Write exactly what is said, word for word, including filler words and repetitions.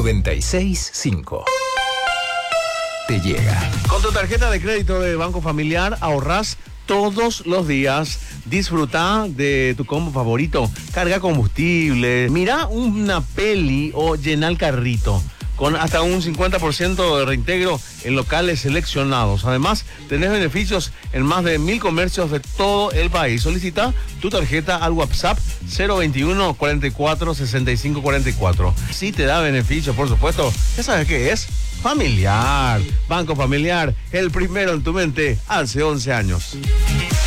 noventa y seis cinco. Te llega. Con tu tarjeta de crédito de Banco Familiar ahorrás todos los días. Disfruta de tu combo favorito. Carga combustible, mira una peli o llena el carrito. Con hasta un cincuenta por ciento de reintegro en locales seleccionados. Además, tenés beneficios en más de mil comercios de todo el país. Solicita tu tarjeta al WhatsApp cero veintiuno, cuarenta y cuatro, sesenta y cinco cuarenta y cuatro. Si te da beneficios, por supuesto, ya sabes qué es. Familiar. Banco Familiar, el primero en tu mente hace once años.